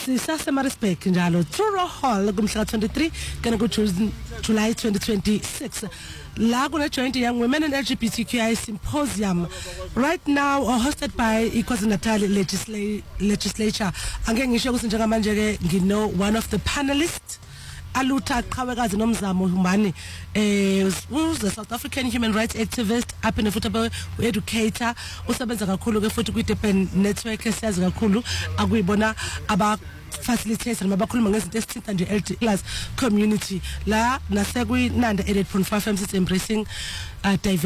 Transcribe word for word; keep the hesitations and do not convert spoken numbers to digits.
sisase Maritzburg njalo Truro Hall kumhla twenty-three kana ku July twenty twenty-six la kuna joint young women and L G B T Q I symposium right now or hosted by KwaZulu-Natal legisla- legislature. Angeke ngisho ukuthi njengamanje ke ngino one of the panelists Aluta Qhawekazi nomzamo Humani eh who's the South African human rights activist up in the football educator usebenza kakhulu ke futhi kwi-Durban network esiyazi kakhulu akuyibona aba facilitators mabakhuluma ngezinto esithinta nje L G B T plus community la nasekwi Nanda eighty-eight point five M C embracing uh, diversity.